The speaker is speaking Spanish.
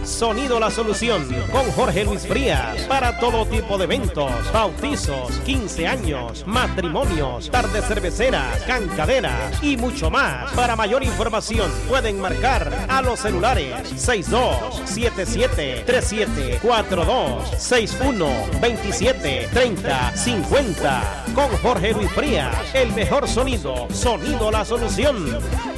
Sonido La Solución con Jorge Luis Frías para todo tipo de eventos, bautizos, 15 años, matrimonios, tardes cerveceras, cancaderas y mucho más. Para mayor información pueden marcar a los celulares 6277-3742-6127-3050 con Jorge Luis Frías, el mejor sonido, Sonido La Solución.